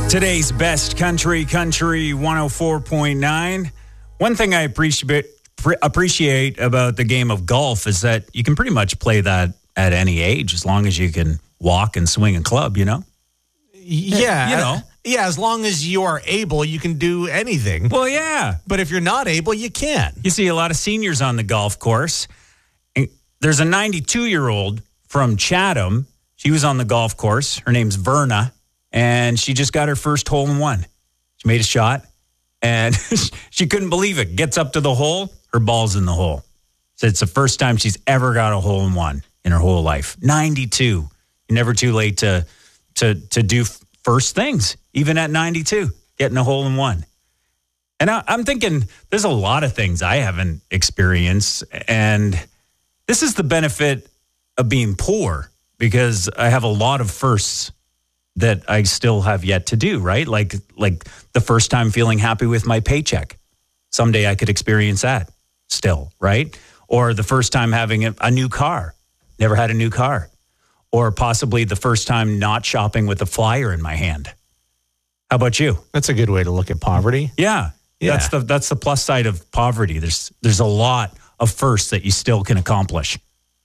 Today's best country 104.9. One thing I appreciate about the game of golf is that you can pretty much play that at any age as long as you can walk and swing a club, you know? Yeah. You know. Yeah, as long as you are able, you can do anything. Well, yeah. But if you're not able, you can't. You see a lot of seniors on the golf course. There's a 92-year-old from Chatham. She was on the golf course. Her name's Verna. And she just got her first hole-in-one. She made a shot, and she couldn't believe it. Gets up to the hole, her ball's in the hole. So it's the first time she's ever got a hole-in-one in her whole life. 92. You're never too late to do first things, even at 92, getting a hole-in-one. And I'm thinking there's a lot of things I haven't experienced, and this is the benefit of being poor because I have a lot of firsts that I still have yet to do, right? Like the first time feeling happy with my paycheck. Someday I could experience that still, right? Or the first time having a new car. Never had a new car. Or possibly the first time not shopping with a flyer in my hand. How about you? That's a good way to look at poverty. Yeah. That's the plus side of poverty. There's a lot of firsts that you still can accomplish.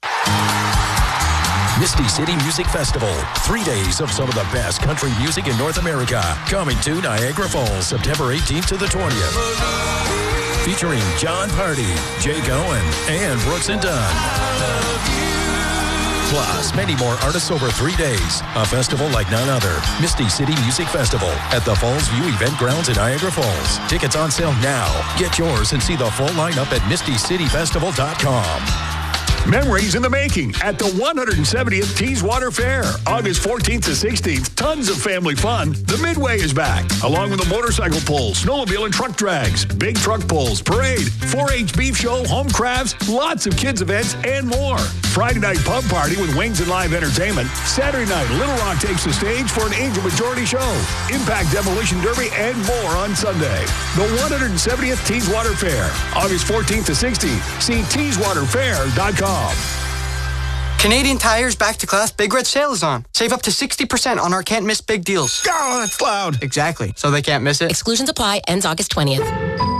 Misty City Music Festival. 3 days of some of the best country music in North America. Coming to Niagara Falls, September 18th to the 20th. Featuring John Party, Jay Cohen, and Brooks and Dunn. Plus, many more artists over 3 days. A festival like none other. Misty City Music Festival at the Falls View Event Grounds in Niagara Falls. Tickets on sale now. Get yours and see the full lineup at mistycityfestival.com. Memories in the making at the 170th Teeswater Fair. August 14th to 16th. Tons of family fun. The Midway is back, along with the motorcycle pulls, snowmobile and truck drags, big truck pulls, parade, 4-H beef show, home crafts, lots of kids events, and more. Friday night pub party with wings and live entertainment. Saturday night, Little Rock takes the stage for an Angel Majority show. Impact Demolition Derby and more on Sunday. The 170th Teeswater Fair. August 14th to 16th. See teeswaterfair.com. Canadian Tire's Back to Class Big Red Sale is on. Save up to 60% on our can't miss big deals. Oh, that's loud. Exactly. So they can't miss it. Exclusions apply. Ends August 20th.